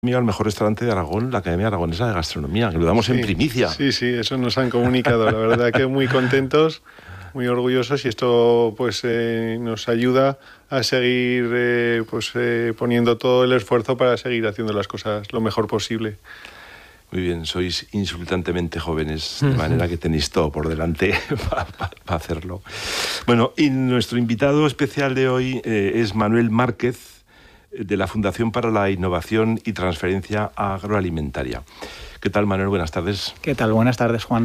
al mejor restaurante de Aragón, la Academia Aragonesa de Gastronomía, que lo damos en primicia. Sí, eso nos han comunicado. La verdad que muy contentos, muy orgullosos, y esto pues nos ayuda a seguir poniendo todo el esfuerzo para seguir haciendo las cosas lo mejor posible. Muy bien, sois insultantemente jóvenes, de manera que tenéis todo por delante para hacerlo. Bueno, y nuestro invitado especial de hoy es Manuel Márquez, de la Fundación para la Innovación y Transferencia Agroalimentaria. ¿Qué tal, Manuel? Buenas tardes. ¿Qué tal? Buenas tardes, Juan.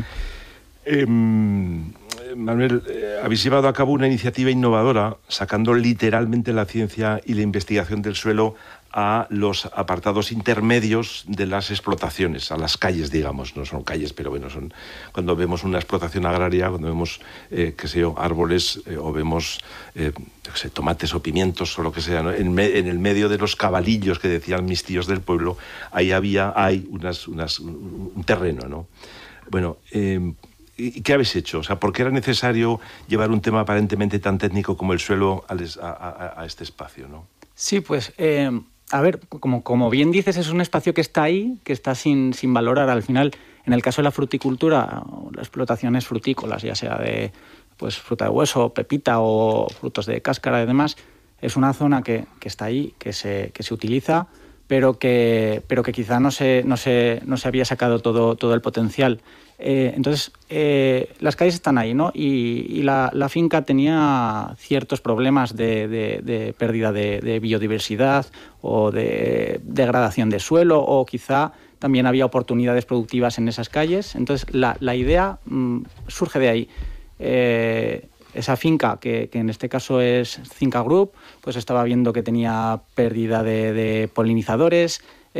Manuel, habéis llevado a cabo una iniciativa innovadora, sacando literalmente la ciencia y la investigación del suelo a los apartados intermedios de las explotaciones, a las calles, digamos. No son calles, pero bueno, son cuando vemos una explotación agraria, cuando vemos, árboles, o vemos, tomates o pimientos o lo que sea, ¿no? En el medio de los cabalillos que decían mis tíos del pueblo, hay un terreno, ¿no? Bueno, ¿y qué habéis hecho? O sea, ¿por qué era necesario llevar un tema aparentemente tan técnico como el suelo a este espacio, ¿no? Sí, pues, a ver, como bien dices, es un espacio que está ahí, que está sin valorar. Al final, en el caso de la fruticultura, las explotaciones frutícolas, ya sea de fruta de hueso, pepita o frutos de cáscara y demás, es una zona que está ahí, que se utiliza, pero que quizá no se había sacado todo el potencial. Entonces, las calles están ahí, ¿no? Y la finca tenía ciertos problemas de pérdida de biodiversidad o de degradación de suelo, o quizá también había oportunidades productivas en esas calles. Entonces, la idea surge de ahí. Esa finca, que en este caso es Cinca Group, pues estaba viendo que tenía pérdida de polinizadores,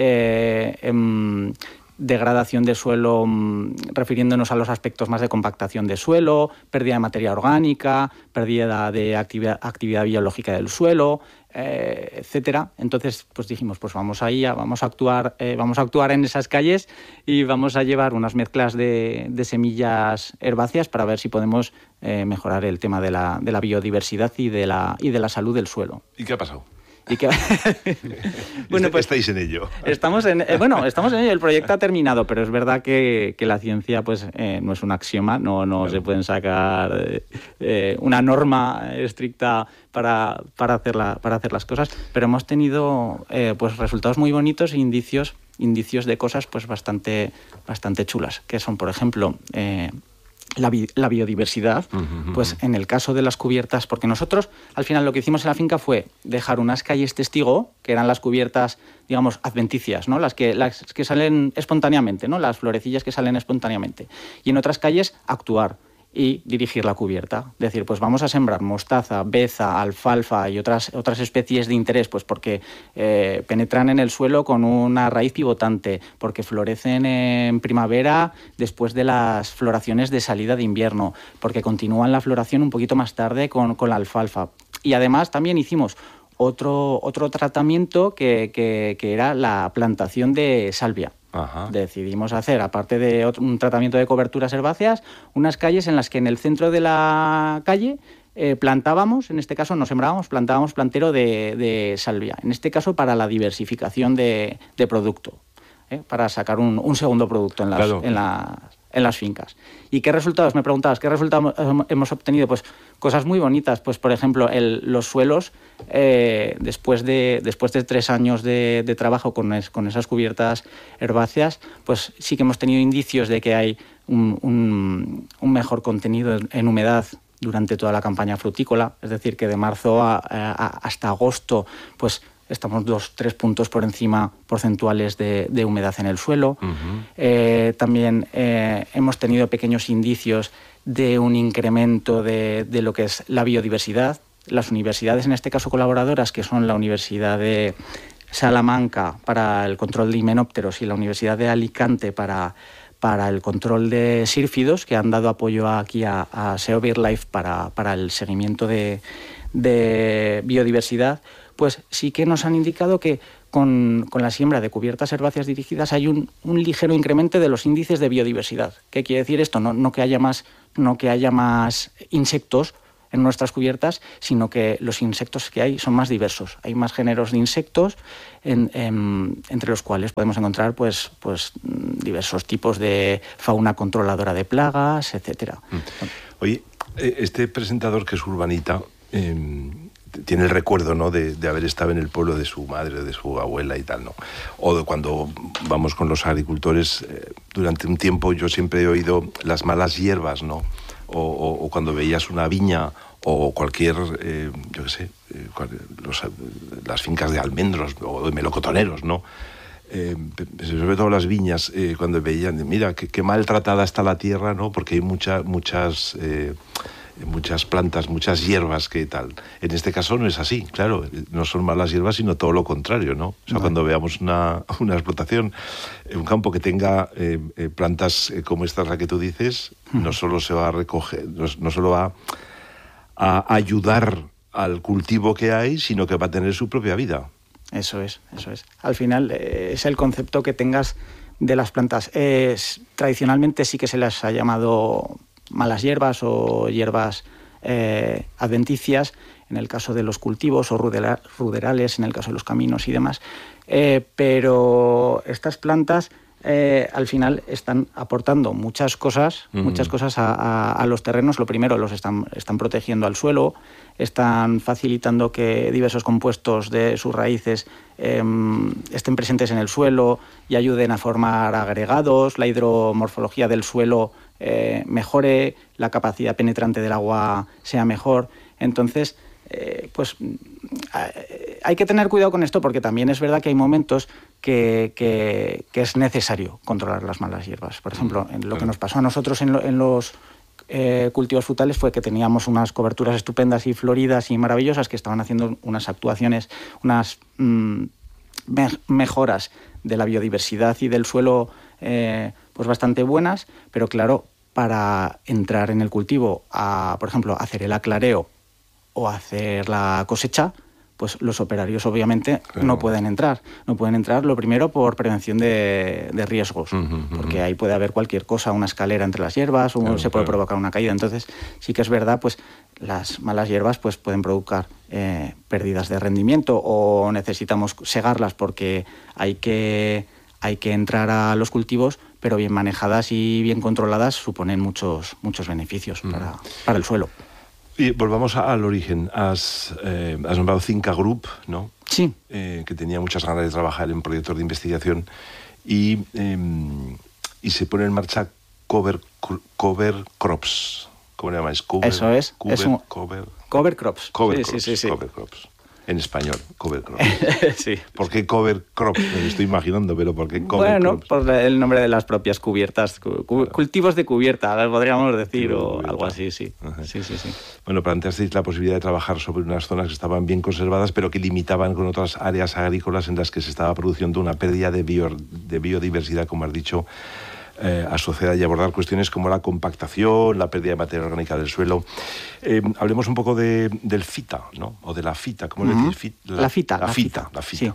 degradación de suelo, refiriéndonos a los aspectos más de compactación de suelo, pérdida de materia orgánica, pérdida de actividad biológica del suelo, etcétera. Entonces, pues dijimos, pues vamos a actuar en esas calles y vamos a llevar unas mezclas de semillas herbáceas para ver si podemos mejorar el tema de la biodiversidad y de la salud del suelo. ¿Y qué ha pasado? Bueno, pues estáis en ello. Estamos en ello. El proyecto ha terminado, pero es verdad que la ciencia no es un axioma, no claro. Se pueden sacar una norma estricta para hacer las cosas, pero hemos tenido resultados muy bonitos e indicios de cosas bastante chulas, que son, por ejemplo, la biodiversidad, pues en el caso de las cubiertas, porque nosotros al final lo que hicimos en la finca fue dejar unas calles testigo, que eran las cubiertas, digamos, adventicias, ¿no? Las que salen espontáneamente, ¿no? Las florecillas que salen espontáneamente. Y en otras calles actuar y dirigir la cubierta. Es decir, pues vamos a sembrar mostaza, beza, alfalfa y otras especies de interés, pues porque penetran en el suelo con una raíz pivotante, porque florecen en primavera después de las floraciones de salida de invierno, porque continúan la floración un poquito más tarde con la alfalfa. Y además también hicimos otro tratamiento que era la plantación de salvia. Ajá. Decidimos hacer, aparte de un tratamiento de coberturas herbáceas, unas calles en las que en el centro de la calle plantábamos, en este caso no sembrábamos, plantábamos plantero de salvia, en este caso para la diversificación de producto, para sacar un segundo producto en las fincas. ¿Y qué resultados? Me preguntabas, ¿qué resultados hemos obtenido? Pues cosas muy bonitas. Pues, por ejemplo, los suelos, después de 3 años de trabajo con esas cubiertas herbáceas, pues sí que hemos tenido indicios de que hay un mejor contenido en humedad durante toda la campaña frutícola. Es decir, que de marzo hasta agosto, pues estamos 2-3 puntos por encima porcentuales de humedad en el suelo. Uh-huh. También hemos tenido pequeños indicios de un incremento de lo que es la biodiversidad. Las universidades, en este caso colaboradoras, que son la Universidad de Salamanca para el control de himenópteros y la Universidad de Alicante para el control de sírfidos, que han dado apoyo aquí a SEO BirdLife para el seguimiento de biodiversidad, pues sí que nos han indicado que con la siembra de cubiertas herbáceas dirigidas hay un ligero incremento de los índices de biodiversidad. ¿Qué quiere decir esto? No que haya más insectos en nuestras cubiertas, sino que los insectos que hay son más diversos. Hay más géneros de insectos entre los cuales podemos encontrar pues diversos tipos de fauna controladora de plagas, etcétera. Oye, este presentador que es urbanita tiene el recuerdo, ¿no?, de haber estado en el pueblo de su madre, de su abuela y tal, ¿no? O de cuando vamos con los agricultores, durante un tiempo yo siempre he oído las malas hierbas, ¿no? O cuando veías una viña o cualquier, yo qué sé, las fincas de almendros o de melocotoneros, ¿no? Sobre todo las viñas, cuando veían, mira, qué maltratada está la tierra, ¿no? Porque hay muchas plantas, muchas hierbas que tal. En este caso no es así, claro, no son malas hierbas, sino todo lo contrario, ¿no? O sea, cuando veamos una explotación, un campo que tenga plantas como esta, la que tú dices, no solo se va a recoger, no solo va a ayudar al cultivo que hay, sino que va a tener su propia vida. Eso es. Al final es el concepto que tengas de las plantas. Tradicionalmente sí que se las ha llamado malas hierbas o hierbas adventicias en el caso de los cultivos, o ruderales en el caso de los caminos y demás, pero estas plantas al final están aportando muchas cosas a los terrenos. Lo primero, los están protegiendo al suelo, están facilitando que diversos compuestos de sus raíces estén presentes en el suelo y ayuden a formar agregados, la hidromorfología del suelo mejore, la capacidad penetrante del agua sea mejor. Entonces, hay que tener cuidado con esto, porque también es verdad que hay momentos que es necesario controlar las malas hierbas. Por ejemplo, lo que nos pasó a nosotros en los cultivos frutales fue que teníamos unas coberturas estupendas y floridas y maravillosas que estaban haciendo unas actuaciones, unas mejoras de la biodiversidad y del suelo pues bastante buenas, pero claro, para entrar en el cultivo por ejemplo, hacer el aclareo o hacer la cosecha, pues los operarios obviamente no pueden entrar. No pueden entrar, lo primero, por prevención de riesgos, porque ahí puede haber cualquier cosa, una escalera entre las hierbas, o se puede provocar una caída. Entonces, sí que es verdad, pues las malas hierbas pues pueden provocar pérdidas de rendimiento, o necesitamos segarlas porque hay que entrar a los cultivos, pero bien manejadas y bien controladas suponen muchos beneficios para el suelo. Y volvamos al origen. Has nombrado Cinca Group, ¿no? Sí. Que tenía muchas ganas de trabajar en proyectos de investigación y se pone en marcha Cover Crops. ¿Cómo le llamáis? Eso es. Cover Crops. Cover Sí, Crops. sí, sí. Cover Crops. En español, Cover Crops. Sí. ¿Por qué Cover Crops? Me lo estoy imaginando, pero ¿por qué Cover Crops? Por el nombre de las propias cubiertas, cultivos de cubierta, podríamos decir, o algo así, sí. Sí. Bueno, planteasteis la posibilidad de trabajar sobre unas zonas que estaban bien conservadas, pero que limitaban con otras áreas agrícolas en las que se estaba produciendo una pérdida de biodiversidad, como has dicho, asociada, y abordar cuestiones como la compactación, la pérdida de materia orgánica del suelo. Hablemos un poco del FITA, ¿no? O de la FITA, ¿cómo le decís? La FITA. Sí.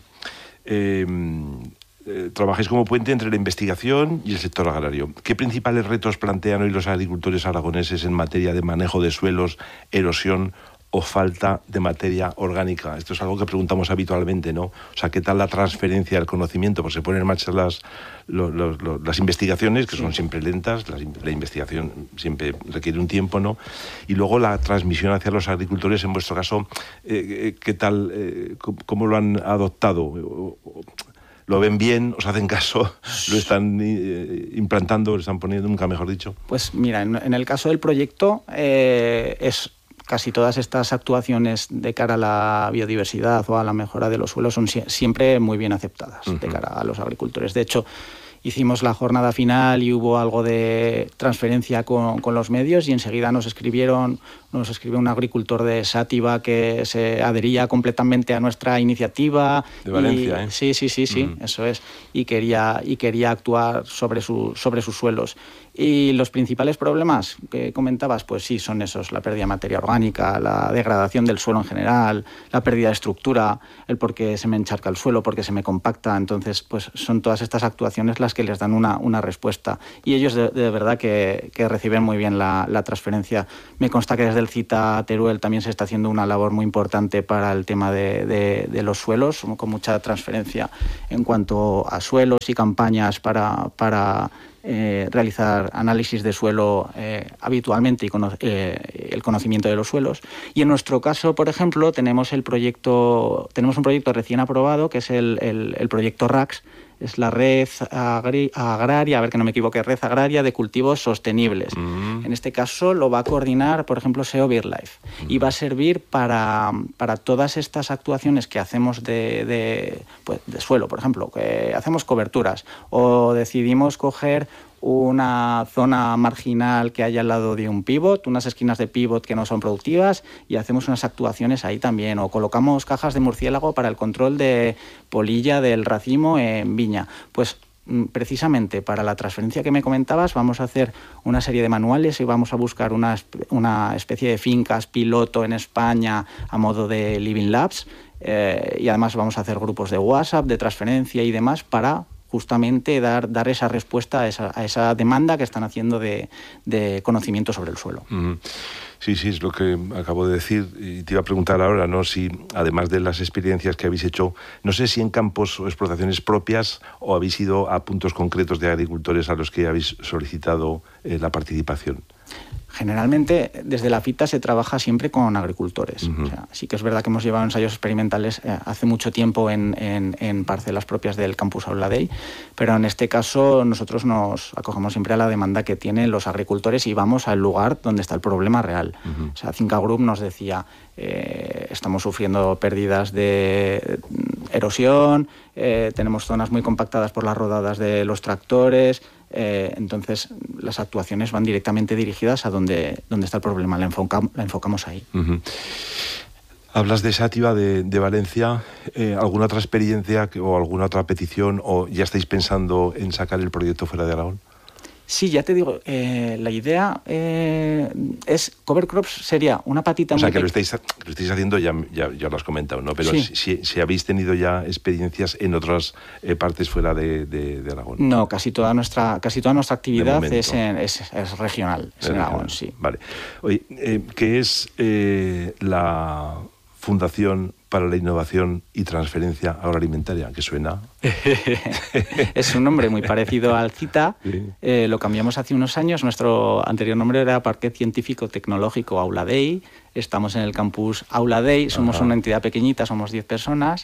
Trabajáis como puente entre la investigación y el sector agrario. ¿Qué principales retos plantean hoy los agricultores aragoneses en materia de manejo de suelos, erosión o falta de materia orgánica? Esto es algo que preguntamos habitualmente, ¿no? O sea, ¿qué tal la transferencia del conocimiento? Pues se ponen en marcha las investigaciones, que son siempre lentas, la investigación siempre requiere un tiempo, ¿no? Y luego la transmisión hacia los agricultores, en vuestro caso, ¿qué tal, cómo lo han adoptado? ¿Lo ven bien? ¿Os hacen caso? ¿Lo están implantando? ¿Lo están poniendo? Nunca mejor dicho. Pues mira, en el caso del proyecto es casi todas estas actuaciones de cara a la biodiversidad o a la mejora de los suelos son siempre muy bien aceptadas de cara a los agricultores. De hecho, hicimos la jornada final y hubo algo de transferencia con los medios, y enseguida nos escribió un agricultor de Sátiva que se adhería completamente a nuestra iniciativa. De Valencia, Sí, eso es. Y quería actuar sobre sus suelos. Y los principales problemas que comentabas, pues sí, son esos: la pérdida de materia orgánica, la degradación del suelo en general, la pérdida de estructura, el por qué se me encharca el suelo, porque se me compacta. Entonces, pues son todas estas actuaciones las que les dan una respuesta. Y ellos de verdad que reciben muy bien la transferencia. Me consta que desde el CITA Teruel también se está haciendo una labor muy importante para el tema de los suelos, con mucha transferencia en cuanto a suelos y campañas para realizar análisis de suelo habitualmente y el conocimiento de los suelos. Y en nuestro caso, por ejemplo, tenemos un proyecto recién aprobado, que es el proyecto RAX. Es la Red Agraria, a ver que no me equivoque, Red Agraria de Cultivos Sostenibles. En este caso lo va a coordinar, por ejemplo, SEO BirdLife, y va a servir para todas estas actuaciones que hacemos de suelo, por ejemplo, que hacemos coberturas o decidimos coger una zona marginal que haya al lado de un pivot, unas esquinas de pivot que no son productivas, y hacemos unas actuaciones ahí también. O colocamos cajas de murciélago para el control de polilla del racimo en viña. Pues precisamente para la transferencia que me comentabas vamos a hacer una serie de manuales y vamos a buscar una especie de fincas piloto en España a modo de Living Labs, y además vamos a hacer grupos de WhatsApp, de transferencia y demás para justamente dar esa respuesta a esa demanda que están haciendo de conocimiento sobre el suelo. Sí, es lo que acabo de decir, y te iba a preguntar ahora, ¿no? Si además de las experiencias que habéis hecho, no sé si en campos o explotaciones propias o habéis ido a puntos concretos de agricultores a los que habéis solicitado la participación. Generalmente, desde la FITA se trabaja siempre con agricultores. O sea, sí que es verdad que hemos llevado ensayos experimentales hace mucho tiempo en parcelas propias del campus Aula Dei, pero en este caso nosotros nos acogemos siempre a la demanda que tienen los agricultores y vamos al lugar donde está el problema real. O sea, Cinca Group nos decía, estamos sufriendo pérdidas de erosión, tenemos zonas muy compactadas por las rodadas de los tractores. Entonces las actuaciones van directamente dirigidas a donde está el problema, la enfocamos ahí. Hablas de Sativa de Valencia. ¿Alguna otra experiencia o alguna otra petición, o ya estáis pensando en sacar el proyecto fuera de Aragón? Sí, ya te digo, la idea es, Cover Crops sería una patita... O sea, que lo estáis haciendo, ya lo has comentado, ¿no? Pero sí. Si habéis tenido ya experiencias en otras partes fuera de Aragón. No, casi toda nuestra actividad es regional, es en Aragón, sí. Vale. Oye, ¿qué es la Fundación para la Innovación y Transferencia Agroalimentaria? Que suena... Es un nombre muy parecido al CITA. Sí. Lo cambiamos hace unos años. Nuestro anterior nombre era Parque Científico Tecnológico Aula Dei. Estamos en el campus Aula Dei. Somos una entidad pequeñita, somos 10 personas.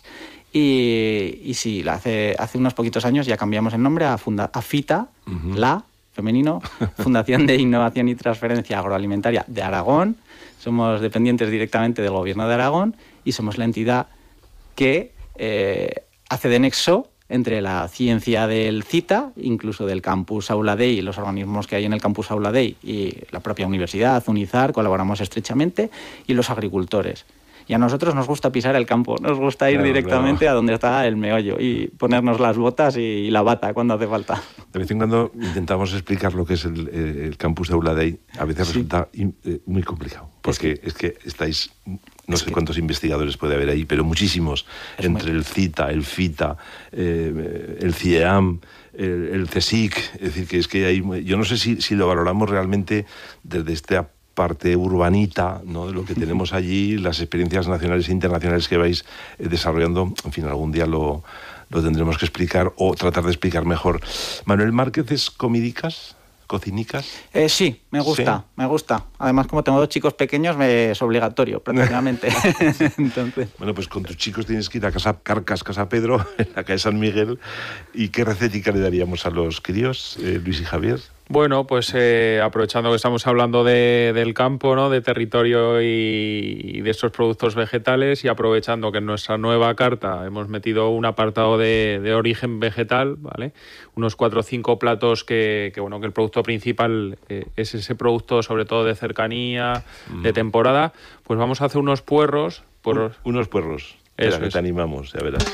Y sí, hace unos poquitos años ya cambiamos el nombre a FITA, la femenino, Fundación de Innovación y Transferencia Agroalimentaria de Aragón. Somos dependientes directamente del Gobierno de Aragón y somos la entidad que hace de nexo entre la ciencia del CITA, incluso del campus Aula Dei, los organismos que hay en el campus Aula Dei y la propia universidad, UNIZAR, colaboramos estrechamente, y los agricultores. Y a nosotros nos gusta pisar el campo, nos gusta ir directamente a donde está el meollo y ponernos las botas y la bata cuando hace falta. De vez en cuando intentamos explicar lo que es el campus de Aula Dei. A veces resulta muy complicado, porque es que estáis, no sé cuántos investigadores puede haber ahí, pero muchísimos, entre el CITA, el FITA, el CIEAM, el CSIC. Es decir, que hay, yo no sé si lo valoramos realmente desde esta parte urbanita, ¿no?, de lo que tenemos allí, las experiencias nacionales e internacionales que vais desarrollando. En fin, algún día lo tendremos que explicar o tratar de explicar mejor. Manuel Márquez, ¿es comidicas? ¿Cocinicas? Sí, me gusta. Además, como tengo 2 chicos pequeños, es obligatorio, prácticamente. Entonces... Bueno, pues con tus chicos tienes que ir a Carcas, Casa Pedro, en la calle San Miguel. ¿Y qué recetica le daríamos a los críos, Luis y Javier? Bueno, pues aprovechando que estamos hablando del campo, ¿no?, de territorio y de estos productos vegetales, y aprovechando que en nuestra nueva carta hemos metido un apartado de origen vegetal, ¿vale? Unos 4 o 5 platos que el producto principal es ese producto, sobre todo de cercanía, de temporada. Pues vamos a hacer unos puerros. Unos puerros. Espera, que te animamos, ya verás.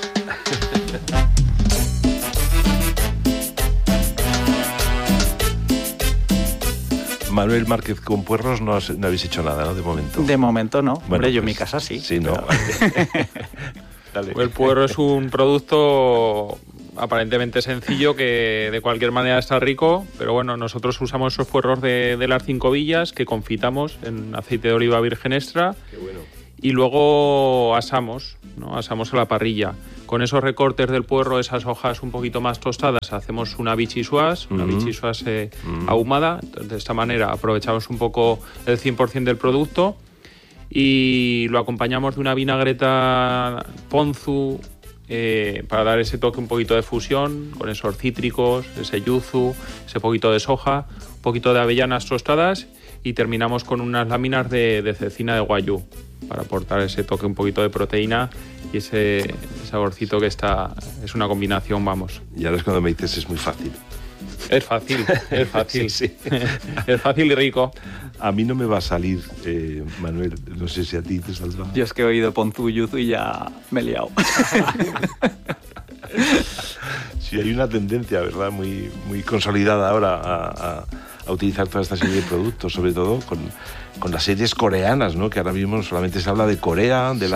Manuel Márquez, con puerros no habéis hecho nada, ¿no? De momento. De momento no. Bueno, hombre, yo en pues, mi casa sí. Sí, ¿no? Dale. El puerro es un producto aparentemente sencillo que de cualquier manera está rico, pero bueno, nosotros usamos esos puerros de las 5 villas que confitamos en aceite de oliva virgen extra. Qué bueno. Y luego asamos, ¿no? Asamos a la parrilla. Con esos recortes del puerro, esas hojas un poquito más tostadas, hacemos una bichisuas, ahumada. Entonces, de esta manera aprovechamos un poco el 100% del producto y lo acompañamos de una vinagreta ponzu para dar ese toque un poquito de fusión con esos cítricos, ese yuzu, ese poquito de soja, un poquito de avellanas tostadas y terminamos con unas láminas de cecina de guayú para aportar ese toque un poquito de proteína y ese saborcito que es una combinación, vamos. Y ahora es cuando me dices, es muy fácil. Es fácil, es fácil. Sí. Es fácil y rico. A mí no me va a salir, Manuel, no sé si a ti te saldrá. Yo es que he oído ponzu y yuzu y ya me he liado. Sí, hay una tendencia, ¿verdad?, muy, muy consolidada ahora a utilizar toda esta serie de productos, sobre todo con las series coreanas, ¿no? Que ahora mismo solamente se habla de Corea, de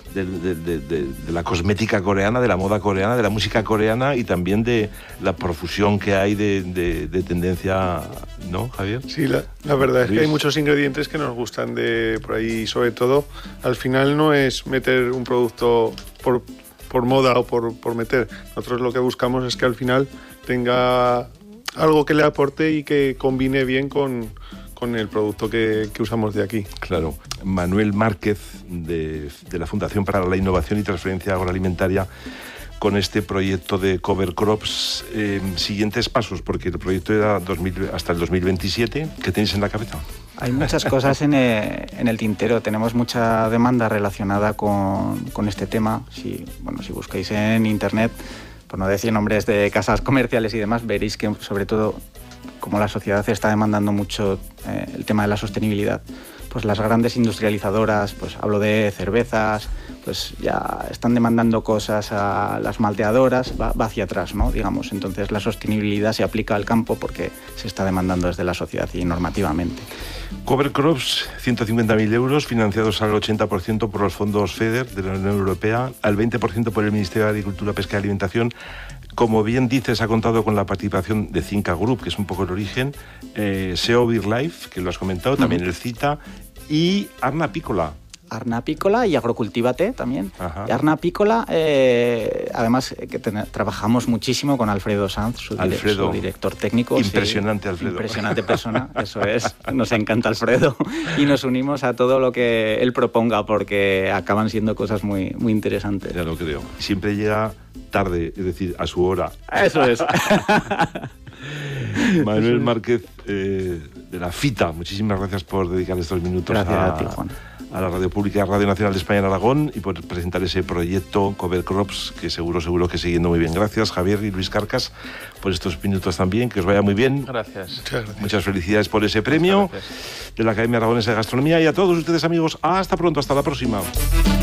la cosmética coreana, de la moda coreana, de la música coreana y también de la profusión que hay de tendencia, ¿no, Javier? Sí, la verdad es que hay muchos ingredientes que nos gustan de por ahí, sobre todo, al final no es meter un producto por moda o por meter. Nosotros lo que buscamos es que al final tenga algo que le aporte y que combine bien con el producto que usamos de aquí. Claro. Manuel Márquez, de la Fundación para la Innovación y Transferencia Agroalimentaria, con este proyecto de Cover Crops. Siguientes pasos, porque el proyecto era hasta el 2027. ¿Qué tenéis en la cabeza? Hay muchas cosas en el tintero. Tenemos mucha demanda relacionada con este tema. Si buscáis en internet, por no decir nombres de casas comerciales y demás, veréis que sobre todo, como la sociedad está demandando mucho el tema de la sostenibilidad, pues las grandes industrializadoras, pues hablo de cervezas, pues ya están demandando cosas a las malteadoras, va hacia atrás, ¿no? Digamos, entonces la sostenibilidad se aplica al campo porque se está demandando desde la sociedad y normativamente. Cover Crops, 150.000 euros, financiados al 80% por los fondos FEDER de la Unión Europea, al 20% por el Ministerio de Agricultura, Pesca y Alimentación. Como bien dices, ha contado con la participación de Cinca Group, que es un poco el origen, SEO BirLife, que lo has comentado, también el CITA, y Arna Piccola. Arna Piccola y Agrocultívate también. Ajá. Y Arna Piccola, además que trabajamos muchísimo con Alfredo Sanz, su director técnico. Impresionante, sí, Alfredo. Impresionante persona, eso es. Nos encanta Alfredo y nos unimos a todo lo que él proponga porque acaban siendo cosas muy, muy interesantes. Ya lo creo. Siempre llega tarde, es decir, a su hora. Eso es. Manuel Márquez, de la FITA, muchísimas gracias por dedicar estos minutos a ti, Juan, a la Radio Pública, Radio Nacional de España en Aragón, y por presentar ese proyecto Cover Crops, que seguro que sigue yendo muy bien. Gracias, Javier y Luis Carcas, por estos minutos también, que os vaya muy bien. Gracias. Muchas felicidades por ese premio de la Academia Aragonesa de Gastronomía, y a todos ustedes, amigos, hasta pronto, hasta la próxima.